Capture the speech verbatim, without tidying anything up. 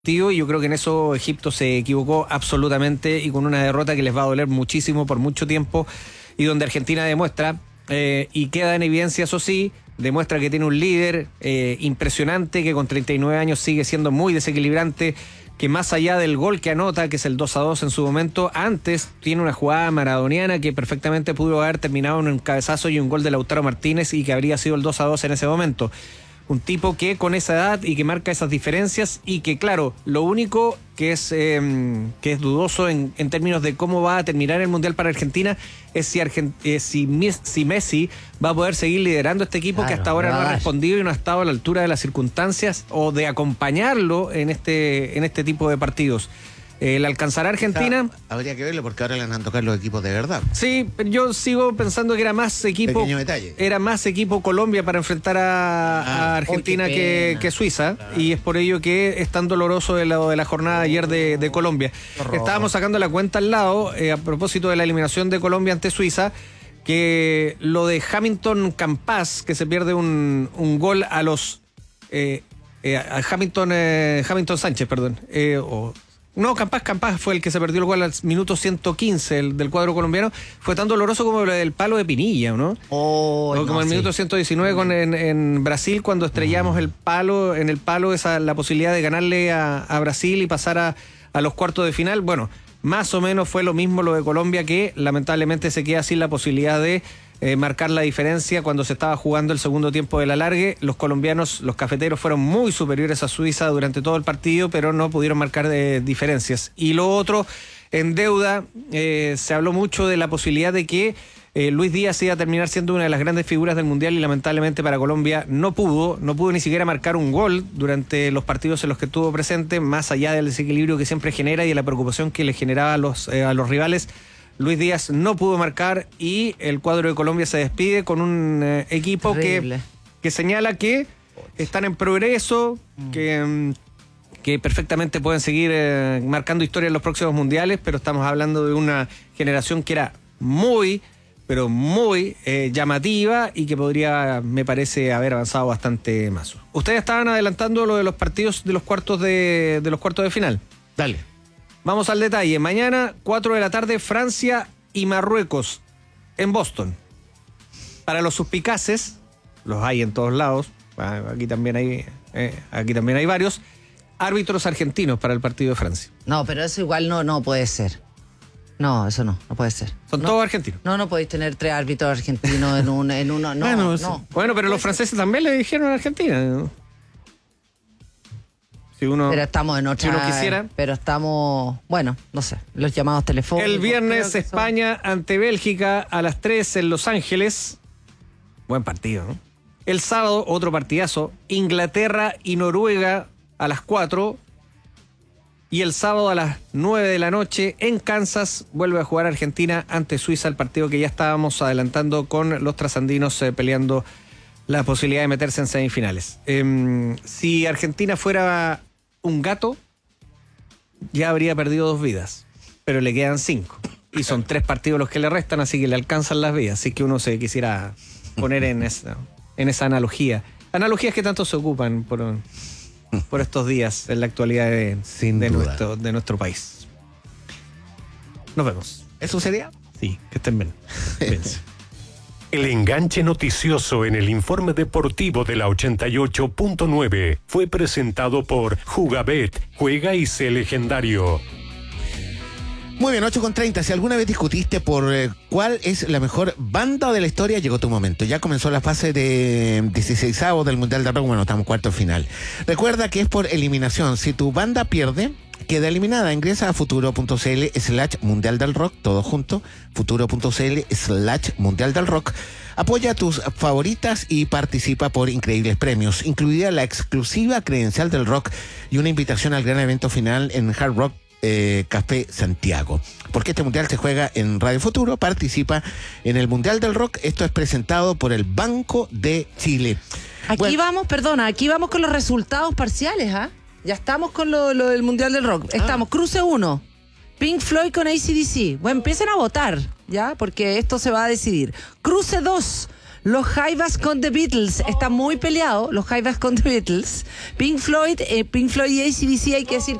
Y yo creo que en eso Egipto se equivocó absolutamente y con una derrota que les va a doler muchísimo por mucho tiempo y donde Argentina demuestra eh, y queda en evidencia, eso sí, demuestra que tiene un líder eh, impresionante que con treinta y nueve años sigue siendo muy desequilibrante, que más allá del gol que anota, que es el dos a dos en su momento, antes tiene una jugada maradoniana que perfectamente pudo haber terminado en un cabezazo y un gol de Lautaro Martínez y que habría sido el dos a dos en ese momento. Un tipo que con esa edad y que marca esas diferencias y que, claro, lo único que es eh, que es dudoso en, en términos de cómo va a terminar el Mundial para Argentina es si, Argent eh, si, si Messi va a poder seguir liderando este equipo, claro, que hasta ahora no ha respondido y no ha estado a la altura de las circunstancias o de acompañarlo en este, en este tipo de partidos. Eh, ¿Le alcanzará Argentina? O sea, habría que verlo porque ahora le van a tocar los equipos de verdad. Sí, pero yo sigo pensando que era más equipo. Pequeño detalle. Era más equipo Colombia para enfrentar a, ah, a Argentina oh, que, que Suiza. Claro. Y es por ello que es tan doloroso de la, de la jornada de ayer de, de Colombia. Horror. Estábamos sacando la cuenta al lado, eh, a propósito de la eliminación de Colombia ante Suiza, que lo de Hamilton Campas, que se pierde un, un gol a los. Eh, eh, a Hamilton, eh, Hamilton Sánchez, perdón. Eh, o. No, Campas, Campas fue el que se perdió el gol al minuto ciento quince el, del cuadro colombiano. Fue tan doloroso como el palo de Pinilla, ¿no? Oh, o como no, el sí. minuto ciento diecinueve con, en, en Brasil, cuando estrellamos mm. el palo, en el palo esa la posibilidad de ganarle a, a Brasil y pasar a, a los cuartos de final. Bueno, más o menos fue lo mismo lo de Colombia, que lamentablemente se queda sin la posibilidad de eh, marcar la diferencia cuando se estaba jugando el segundo tiempo del alargue. Los colombianos, los cafeteros, fueron muy superiores a Suiza durante todo el partido, pero no pudieron marcar eh, diferencias. Y lo otro, en deuda, eh, se habló mucho de la posibilidad de que eh, Luis Díaz iba a terminar siendo una de las grandes figuras del Mundial y lamentablemente para Colombia no pudo, no pudo ni siquiera marcar un gol durante los partidos en los que estuvo presente, más allá del desequilibrio que siempre genera y de la preocupación que le generaba a los, eh, a los rivales. Luis Díaz no pudo marcar y el cuadro de Colombia se despide con un eh, equipo que, que señala que están en progreso, mm. que, que perfectamente pueden seguir eh, marcando historia en los próximos mundiales, pero estamos hablando de una generación que era muy, pero muy eh, llamativa y que podría, me parece, haber avanzado bastante más. Ustedes estaban adelantando lo de los partidos de los cuartos de, de los cuartos de final. Dale. Vamos al detalle. Mañana, cuatro de la tarde, Francia y Marruecos en Boston. Para los suspicaces, los hay en todos lados, aquí también hay, eh, aquí también hay varios, árbitros argentinos para el partido de Francia. No, pero eso igual no, no puede ser. No, eso no, no puede ser. ¿Son no, todos argentinos? No, no podéis tener tres árbitros argentinos en, un, en uno. No, bueno, no. Bueno, pero los franceses también le dijeron a Argentina, ¿no? Si uno, pero estamos en otra, si uno quisiera. Pero estamos, bueno, no sé, los llamados telefónicos. El viernes España son... ante Bélgica a las tres en Los Ángeles. Buen partido, ¿no? El sábado, otro partidazo, Inglaterra y Noruega a las cuatro. Y el sábado a las nueve de la noche en Kansas vuelve a jugar Argentina ante Suiza, el partido que ya estábamos adelantando con los trasandinos eh, peleando la posibilidad de meterse en semifinales. Eh, si Argentina fuera un gato, ya habría perdido dos vidas, pero le quedan cinco. Y son tres partidos los que le restan, así que le alcanzan las vidas. Así que uno se quisiera poner en esa, en esa analogía. Analogías que tanto se ocupan por, por estos días en la actualidad de, de, nuestro, de nuestro país. Nos vemos. ¿Eso sería? Sí, que estén bien. El enganche noticioso en el informe deportivo de la ochenta y ocho punto nueve fue presentado por Jugabet, juega y sé legendario. Muy bien, ocho con treinta. Si alguna vez discutiste por eh, cuál es la mejor banda de la historia, llegó tu momento. Ya comenzó la fase de dieciseisavos del Mundial de Rock. Bueno, estamos cuarto final. Recuerda que es por eliminación. Si tu banda pierde, queda eliminada. Ingresa a futuro.cl slash mundial del rock, todo junto, futuro.cl slash mundial del rock. Apoya a tus favoritas y participa por increíbles premios, incluida la exclusiva credencial del rock y una invitación al gran evento final en Hard Rock eh, Café Santiago. Porque este mundial se juega en Radio Futuro, participa en el Mundial del Rock. Esto es presentado por el Banco de Chile. Aquí bueno, vamos, perdona, aquí vamos con los resultados parciales, ¿ah? ¿eh? Ya estamos con lo, lo del Mundial del Rock. Estamos, ah. Cruce uno, Pink Floyd con A C D C. Bueno, empiecen a votar, ¿ya? Porque esto se va a decidir. Cruce dos, Los Jaivas con The Beatles. Está muy peleado. Los Jaivas con The Beatles. Pink Floyd, eh, Pink Floyd y A C D C, hay que decir